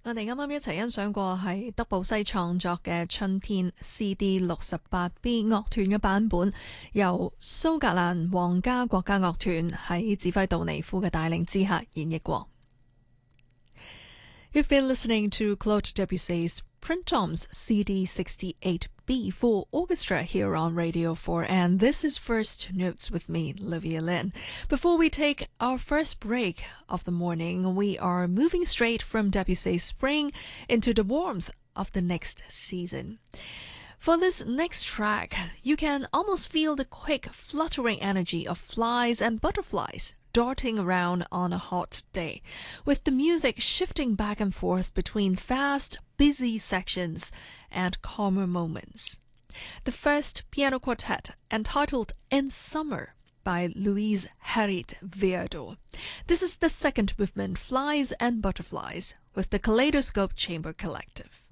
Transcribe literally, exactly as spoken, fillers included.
我哋啱啱一齊欣賞過係德布西創作嘅《春天》C D 六十八 B 樂團嘅版本，由蘇格蘭皇家國家樂團喺指揮杜尼夫嘅帶領之下演繹過。You've been listening to Claude Debussy's Printemps C D sixty-eight B for orchestra here on Radio four, and this is First Notes with me, Livia Lynn. Before we take our first break of the morning, we are moving straight from Debussy's Spring into the warmth of the next season. For this next track, you can almost feel the quick, fluttering energy of flies and butterflies darting around on a hot day, with the music shifting back and forth between fast, busy sections and calmer moments. The first piano quartet, entitled In Summer, by Louise Harit Viardot. This is the second movement, Flies and Butterflies, with the Kaleidoscope Chamber Collective.